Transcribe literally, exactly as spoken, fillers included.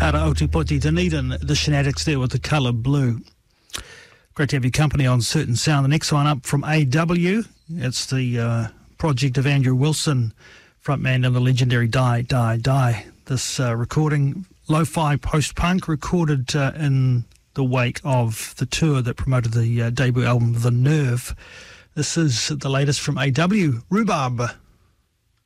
Out of Otipoti, Dunedin, the Shenanigans there with the colour blue. Great to have your company on Certain Sound. The next one up from A W, it's the uh, project of Andrew Wilson, frontman of the legendary Die, Die, Die. This uh, recording, lo-fi post-punk, recorded uh, in the wake of the tour that promoted the uh, debut album, The Nerve. This is the latest from A W, Rhubarb.